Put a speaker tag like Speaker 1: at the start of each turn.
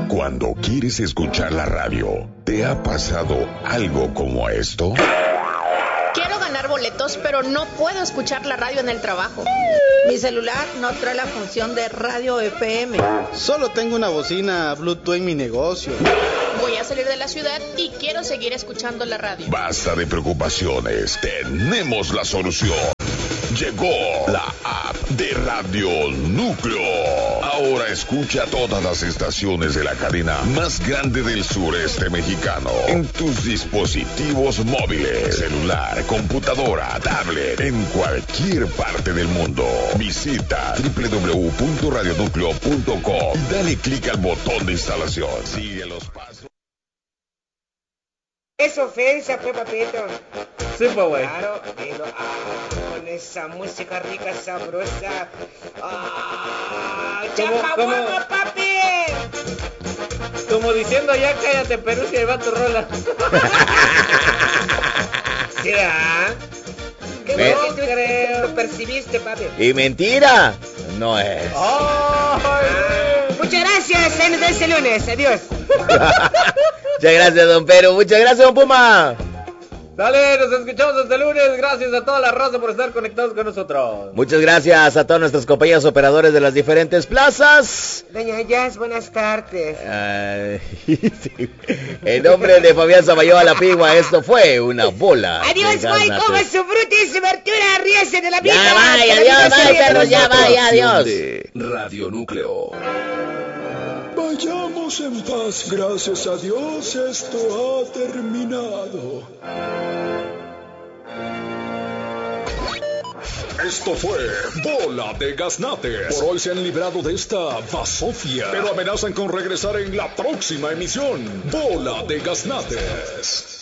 Speaker 1: Cuando quieres escuchar la radio, ¿te ha pasado algo como esto?
Speaker 2: Quiero ganar boletos, pero no puedo escuchar la radio en el trabajo.
Speaker 3: Mi celular no trae la función de radio FM.
Speaker 4: Solo tengo una bocina Bluetooth en mi negocio.
Speaker 2: Voy a salir de la ciudad y quiero seguir escuchando la radio.
Speaker 1: Basta de preocupaciones, tenemos la solución. Llegó la app de Radio Núcleo. Ahora escucha todas las estaciones de la cadena más grande del sureste mexicano en tus dispositivos móviles, celular, computadora, tablet, en cualquier parte del mundo. Visita www.radionúcleo.com y dale clic al botón de instalación. Sigue los pasos.
Speaker 5: Es ofensa, pues, papito.
Speaker 6: Sí, pues, güey.
Speaker 5: Claro, pero con esa música rica, sabrosa. ¡Chapahuamo, papi!
Speaker 6: Como diciendo, ya cállate, Perusia, y va tu rola.
Speaker 5: ¿Será? ¿Qué
Speaker 7: Me-
Speaker 5: bueno que tú lo percibiste, papi?
Speaker 7: Y mentira, no es.
Speaker 5: Muchas gracias, ahí nos vemos el lunes. Adiós.
Speaker 7: Muchas gracias, don Pero. Muchas gracias, don Puma.
Speaker 6: Dale, nos escuchamos hasta el lunes. Gracias a toda la raza por estar conectados con nosotros.
Speaker 7: Muchas gracias a todas nuestras compañías operadores de las diferentes plazas.
Speaker 5: Doña Jazz, buenas tardes.
Speaker 7: Sí. En nombre de Fabián Samayoa La Pigua, esto fue una bola.
Speaker 5: Adiós,
Speaker 7: de
Speaker 5: voy,
Speaker 7: Garnates.
Speaker 5: coma su fruta y su verdura, ríese de la vida.
Speaker 7: Ya vaya, adiós, bye, perros, ya vaya, adiós.
Speaker 8: De Radio Núcleo. Vayamos en paz, gracias a Dios, esto ha terminado. Esto fue Bola de Gaznates. Por hoy se han librado de esta basofia, pero amenazan con regresar en la próxima emisión. Bola de Gaznates.